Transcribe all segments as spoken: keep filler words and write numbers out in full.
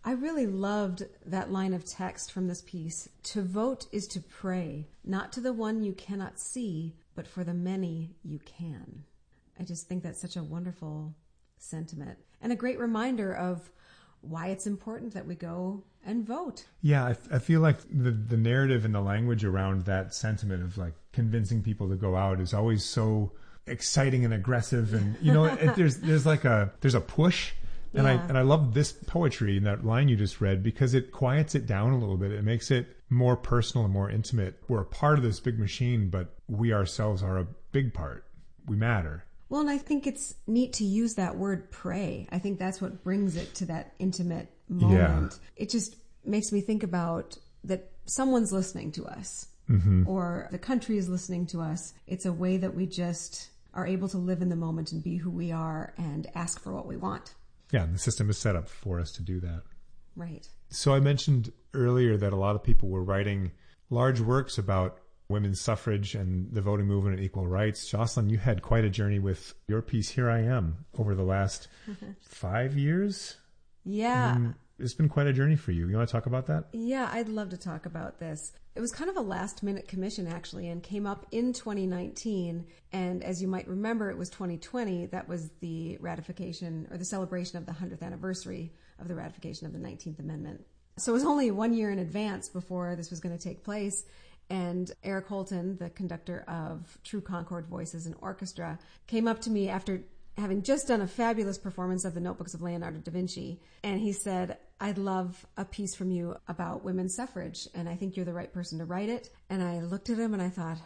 I really loved that line of text from this piece. To vote is to pray, not to the one you cannot see, but for the many you can. I just think that's such a wonderful sentiment and a great reminder of why it's important that we go and vote. Yeah, I, I feel like the, the narrative and the language around that sentiment of like convincing people to go out is always so exciting and aggressive. And, you know, it, there's there's like a there's a push. And yeah. I and I love this poetry in that line you just read because it quiets it down a little bit. It makes it more personal and more intimate. We're a part of this big machine, but we ourselves are a big part. We matter. Well, and I think it's neat to use that word pray. I think that's what brings it to that intimate moment. Yeah. It just makes me think about that someone's listening to us mm-hmm. or the country is listening to us. It's a way that we just are able to live in the moment and be who we are and ask for what we want. Yeah, the system is set up for us to do that. Right. So I mentioned earlier that a lot of people were writing large works about women's suffrage and the voting movement and equal rights. Jocelyn, you had quite a journey with your piece, Here I Am, over the last five years. Yeah. And it's been quite a journey for you. You want to talk about that? Yeah, I'd love to talk about this. It was kind of a last minute commission actually and came up in twenty nineteen. And as you might remember, it was twenty twenty. That was the ratification or the celebration of the hundredth anniversary of the ratification of the nineteenth Amendment. So it was only one year in advance before this was going to take place. And Eric Holton, the conductor of True Concord Voices and Orchestra, came up to me after having just done a fabulous performance of the Notebooks of Leonardo da Vinci. And he said, I'd love a piece from you about women's suffrage, and I think you're the right person to write it. And I looked at him and I thought,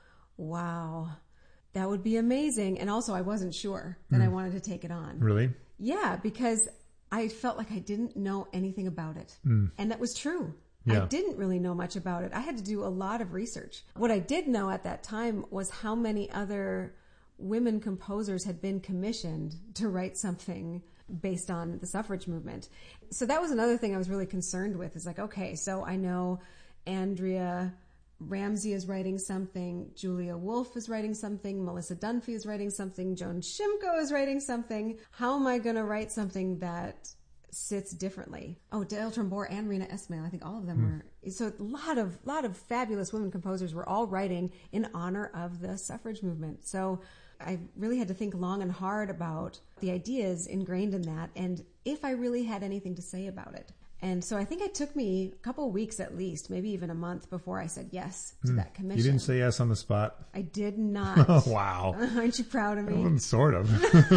wow, that would be amazing. And also I wasn't sure that mm. I wanted to take it on. Really? Yeah, because I felt like I didn't know anything about it. Mm. And that was true. Yeah. I didn't really know much about it. I had to do a lot of research. What I did know at that time was how many other women composers had been commissioned to write something based on the suffrage movement. So that was another thing I was really concerned with. Is like, okay, so I know Andrea Ramsey is writing something, Julia Wolfe is writing something, Melissa Dunphy is writing something, Joan Shimko is writing something. How am I going to write something that sits differently? Oh, Dale Trumbore and Rena Esmail, I think all of them mm. were. So a lot of lot of fabulous women composers were all writing in honor of the suffrage movement. So I really had to think long and hard about the ideas ingrained in that and if I really had anything to say about it. And so I think it took me a couple of weeks at least, maybe even a month before I said yes to mm. that commission. You didn't say yes on the spot? I did not. Wow. Aren't you proud of me? Well, sort of.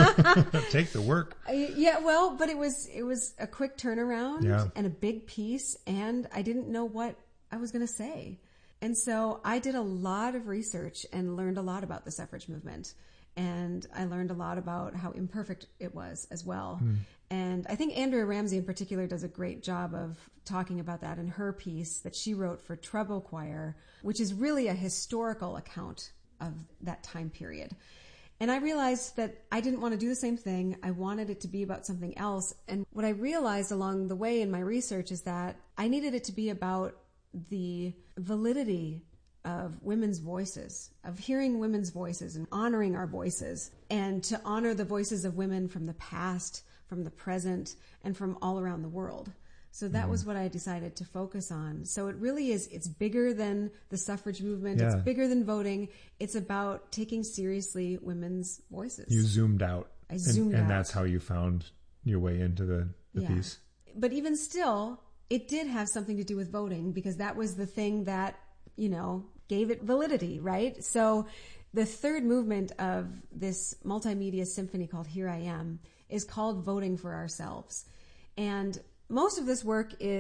Take the work. Yeah, well, but it was it was a quick turnaround yeah. and a big piece, and I didn't know what I was going to say. And so I did a lot of research and learned a lot about the suffrage movement. And I learned a lot about how imperfect it was as well. Mm. And I think Andrea Ramsey in particular does a great job of talking about that in her piece that she wrote for Treble Choir, which is really a historical account of that time period. And I realized that I didn't want to do the same thing. I wanted it to be about something else. And what I realized along the way in my research is that I needed it to be about the validity of women's voices, of hearing women's voices and honoring our voices, and to honor the voices of women from the past, from the present, and from all around the world. So that mm. was what I decided to focus on. So it really is, it's bigger than the suffrage movement. Yeah. It's bigger than voting. It's about taking seriously women's voices. You zoomed out. I zoomed and, and out. And that's how you found your way into the, the yeah. piece. But even still, it did have something to do with voting because that was the thing that, you know, gave it validity, right? So the third movement of this multimedia symphony called Here I Am is called Voting for Ourselves. And most of this work is